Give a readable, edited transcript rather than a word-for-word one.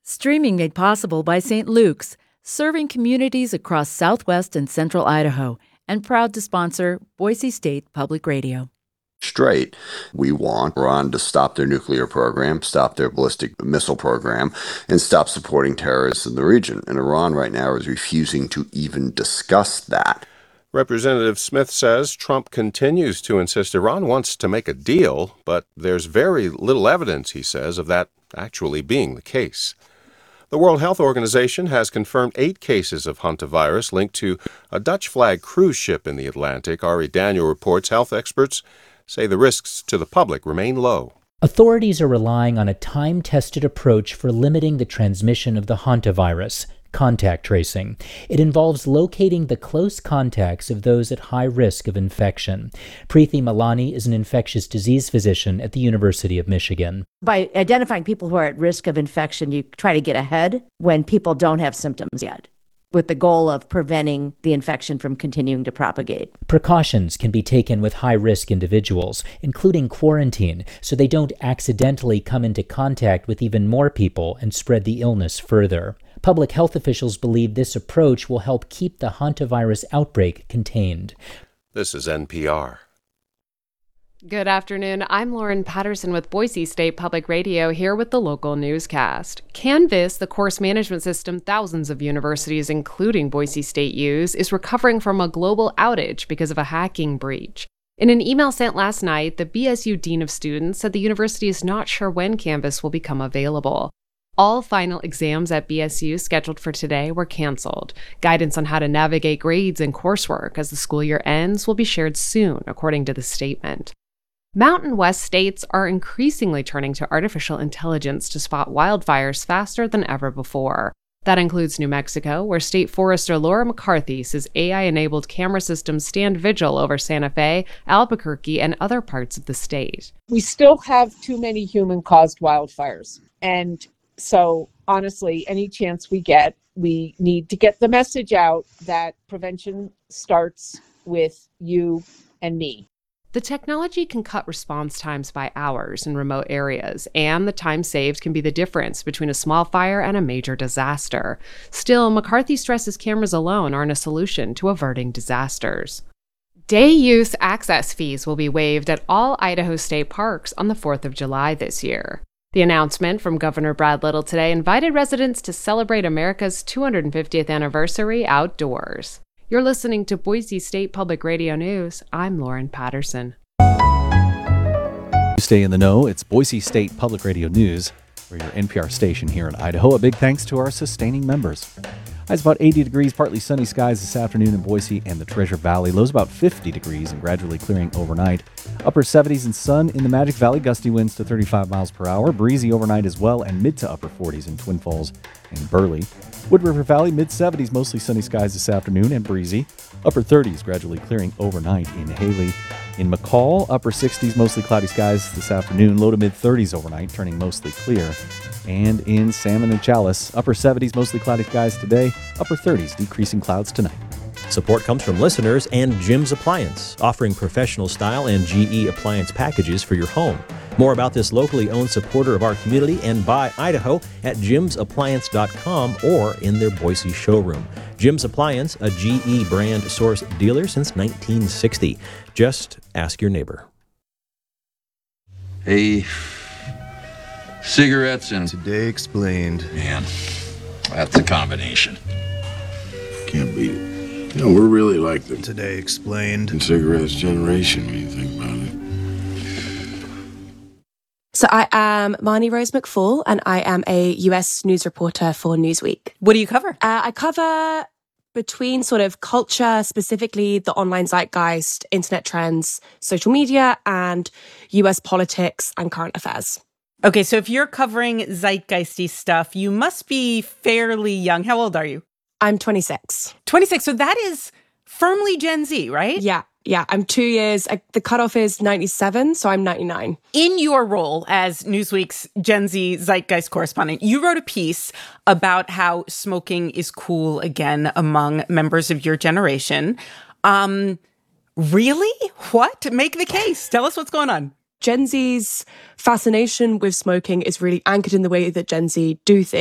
Streaming made possible by St. Luke's, serving communities across southwest and central Idaho, and proud to sponsor Boise State Public Radio. Straight. We want Iran to stop their nuclear program, stop their ballistic missile program, and stop supporting terrorists in the region. And Iran right now is refusing to even discuss that. Representative Smith says Trump continues to insist Iran wants to make a deal, but there's very little evidence, he says, of that actually being the case. The World Health Organization has confirmed 8 cases of hantavirus linked to a Dutch flag cruise ship in the Atlantic. Ari Daniel reports health experts say the risks to the public remain low. Authorities are relying on a time-tested approach for limiting the transmission of the hantavirus, contact tracing. It involves locating the close contacts of those at high risk of infection. Preeti Malani is an infectious disease physician at the University of Michigan. By identifying people who are at risk of infection, you try to get ahead when people don't have symptoms yet, with the goal of preventing the infection from continuing to propagate. Precautions can be taken with high-risk individuals, including quarantine, so they don't accidentally come into contact with even more people and spread the illness further. Public health officials believe this approach will help keep the hantavirus outbreak contained. This is NPR. Good afternoon. I'm Lauren Patterson with Boise State Public Radio, here with the local newscast. Canvas, the course management system thousands of universities, including Boise State, use, is recovering from a global outage because of a hacking breach. In an email sent last night, the BSU Dean of Students said the university is not sure when Canvas will become available. All final exams at BSU scheduled for today were canceled. Guidance on how to navigate grades and coursework as the school year ends will be shared soon, according to the statement. Mountain West states are increasingly turning to artificial intelligence to spot wildfires faster than ever before. That includes New Mexico, where State Forester Laura McCarthy says AI-enabled camera systems stand vigil over Santa Fe, Albuquerque, and other parts of the state. We still have too many human-caused wildfires. And so, honestly, any chance we get, we need to get the message out that prevention starts with you and me. The technology can cut response times by hours in remote areas, and the time saved can be the difference between a small fire and a major disaster. Still, McCarthy stresses cameras alone aren't a solution to averting disasters. Day use access fees will be waived at all Idaho state parks on the 4th of July this year. The announcement from Governor Brad Little today invited residents to celebrate America's 250th anniversary outdoors. You're listening to Boise State Public Radio News. I'm Lauren Patterson. Stay in the know. It's Boise State Public Radio News. We're your NPR station here in Idaho. A big thanks to our sustaining members. It's about 80 degrees, partly sunny skies this afternoon in Boise and the Treasure Valley. Lows about 50 degrees and gradually clearing overnight. Upper 70s and sun in the Magic Valley. Gusty winds to 35 miles per hour. Breezy overnight as well, and mid to upper 40s in Twin Falls and Burley. Wood River Valley, mid-70s, mostly sunny skies this afternoon and breezy. Upper 30s gradually clearing overnight in Haley. In McCall, upper 60s, mostly cloudy skies this afternoon. Low to mid-30s overnight, turning mostly clear. And in Salmon and Chalice, upper 70s, mostly cloudy skies today. Upper 30s, decreasing clouds tonight. Support comes from listeners and Jim's Appliance, offering professional style and GE appliance packages for your home. More about this locally owned supporter of our community and by Idaho at jimsappliance.com or in their Boise showroom. Jim's Appliance, a GE brand source dealer since 1960. Just ask your neighbor. Hey, cigarettes and... Today Explained. Man, that's a combination. Can't beat it. You know, we're really like the Today Explained and cigarettes generation when you think about it. So I am Marnie Rose McFall, and I am a US news reporter for Newsweek. What do you cover? I cover between sort of culture, specifically the online zeitgeist, internet trends, social media, and US politics and current affairs. Okay, so if you're covering zeitgeisty stuff, you must be fairly young. How old are you? I'm 26. 26, so that is firmly Gen Z, right? Yeah, I'm 2 years. The cutoff is 97, so I'm 99. In your role as Newsweek's Gen Z Zeitgeist correspondent, you wrote a piece about how smoking is cool again among members of your generation. Really? What? Make the case. Tell us what's going on. Gen Z's fascination with smoking is really anchored in the way that Gen Z do things.